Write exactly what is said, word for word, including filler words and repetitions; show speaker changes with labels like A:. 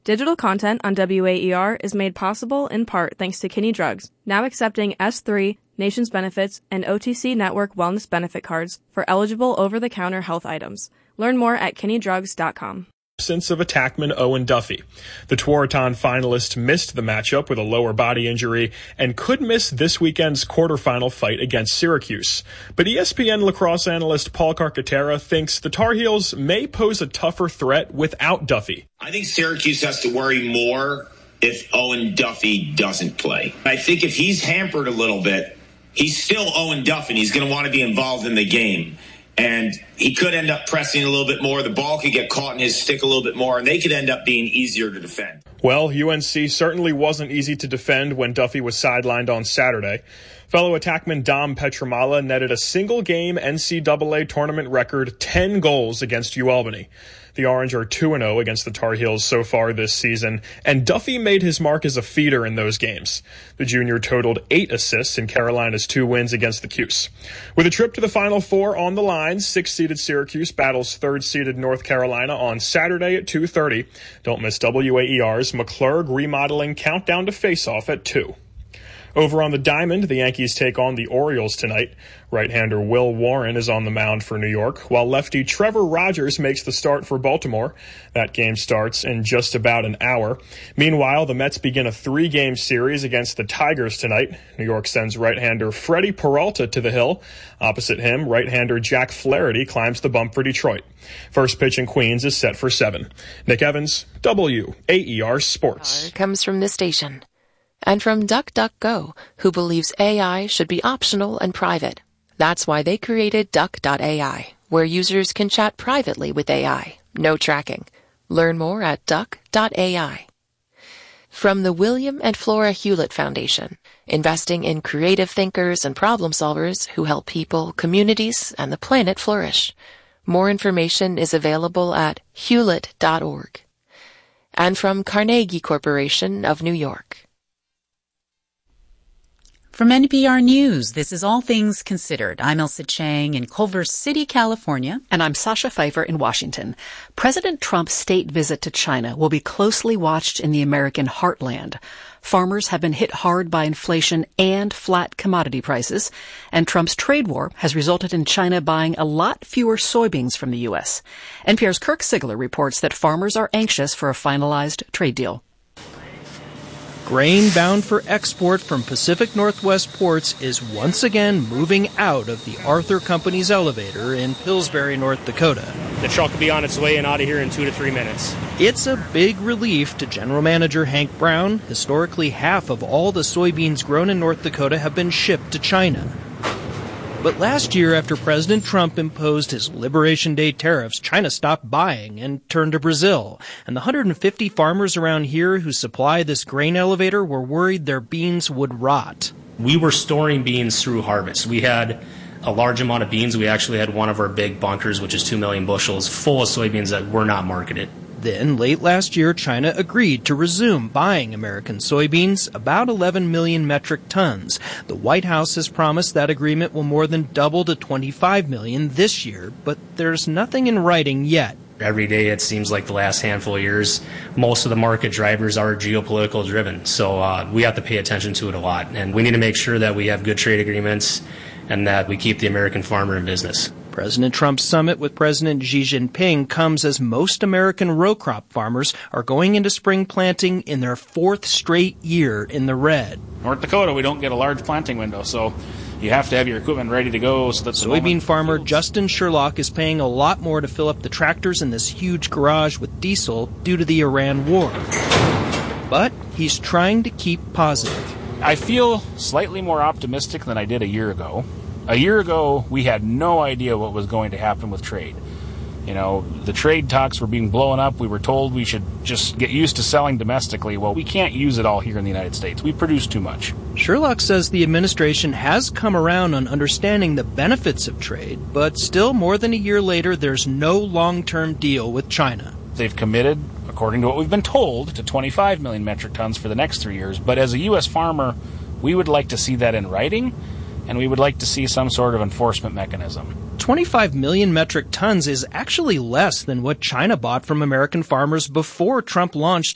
A: Digital content on W A E R is made possible in part thanks to Kinney Drugs, now accepting S three, Nations Benefits, and O T C Network Wellness Benefit cards for eligible over-the-counter health items. Learn more at kinney drugs dot com.
B: Absence of attackman Owen Duffy. The Tewaaraton finalist missed the matchup with a lower body injury and could miss this weekend's quarterfinal fight against Syracuse. But E S P N lacrosse analyst Paul Carcaterra thinks the Tar Heels may pose a tougher threat without Duffy.
C: I think Syracuse has to worry more if Owen Duffy doesn't play. I think if he's hampered a little bit, he's still Owen Duffy and he's going to want to be involved in the game. And he could end up pressing a little bit more. The ball could get caught in his stick a little bit more, and they could end up being easier to defend.
B: Well, U N C certainly wasn't easy to defend when Duffy was sidelined on Saturday. Fellow attackman Dom Petramala netted a single-game N C double A tournament record ten goals against UAlbany. The Orange are two and oh against the Tar Heels so far this season, and Duffy made his mark as a feeder in those games. The junior totaled eight assists in Carolina's two wins against the Cuse. With a trip to the Final Four on the line, sixth-seeded Syracuse battles third-seeded North Carolina on Saturday at two thirty. Don't miss W A E R's McClurg Remodeling Countdown to Face-Off at two. Over on the Diamond, the Yankees take on the Orioles tonight. Right-hander Will Warren is on the mound for New York, while lefty Trevor Rogers makes the start for Baltimore. That game starts in just about an hour. Meanwhile, the Mets begin a three-game series against the Tigers tonight. New York sends right-hander Freddie Peralta to the hill. Opposite him, right-hander Jack Flaherty climbs the bump for Detroit. First pitch in Queens is set for seven. Nick Evans, W A E R Sports.
D: Comes from this station. And from DuckDuckGo, who believes A I should be optional and private. That's why they created Duck dot A I, where users can chat privately with A I. No tracking. Learn more at Duck dot A I. From the William and Flora Hewlett Foundation, investing in creative thinkers and problem solvers who help people, communities, and the planet flourish. More information is available at hewlett dot org. And from Carnegie Corporation of New York.
E: From N P R News, this is All Things Considered. I'm Elsa Chang in Culver City, California.
F: And I'm Sasha Pfeiffer in Washington. President Trump's state visit to China will be closely watched in the American heartland. Farmers have been hit hard by inflation and flat commodity prices, and Trump's trade war has resulted in China buying a lot fewer soybeans from the U S. N P R's Kirk Sigler reports that farmers are anxious for a finalized trade deal.
G: Grain bound for export from Pacific Northwest ports is once again moving out of the Arthur Company's elevator in Pillsbury, North Dakota.
H: The truck will be on its way and out of here in two to three minutes.
G: It's a big relief to General Manager Hank Brown. Historically, half of all the soybeans grown in North Dakota have been shipped to China. But last year, after President Trump imposed his Liberation Day tariffs, China stopped buying and turned to Brazil. And the one hundred fifty farmers around here who supply this grain elevator were worried their beans would rot.
H: We were storing beans through harvest. We had a large amount of beans. We actually had one of our big bunkers, which is two million bushels, full of soybeans that were not marketed.
G: Then, late last year, China agreed to resume buying American soybeans, about eleven million metric tons. The White House has promised that agreement will more than double to twenty-five million this year, but there's nothing in writing yet.
H: Every day, it seems like the last handful of years, most of the market drivers are geopolitical driven. So uh, we have to pay attention to it a lot. And we need to make sure that we have good trade agreements and that we keep the American farmer in business.
G: President Trump's summit with President Xi Jinping comes as most American row crop farmers are going into spring planting in their fourth straight year in the red.
I: North Dakota, we don't get a large planting window, so you have to have your equipment ready to go. So that's
G: soybean farmer Justin Sherlock is paying a lot more to fill up the tractors in this huge garage with diesel due to the Iran war. But he's trying to keep positive.
I: I feel slightly more optimistic than I did a year ago. A year ago, we had no idea what was going to happen with trade. You know, the trade talks were being blown up. We were told we should just get used to selling domestically. Well, we can't use it all here in the United States. We produce too much.
G: Sherlock says the administration has come around on understanding the benefits of trade, but still more than a year later, there's no long-term deal with China.
I: They've committed, according to what we've been told, to twenty-five million metric tons for the next three years. But as a U S farmer, we would like to see that in writing, and we would like to see some sort of enforcement mechanism.
G: twenty-five million metric tons is actually less than what China bought from American farmers before Trump launched